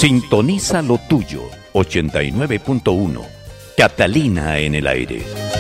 Sintoniza lo tuyo, 89.1. Catalina en el aire.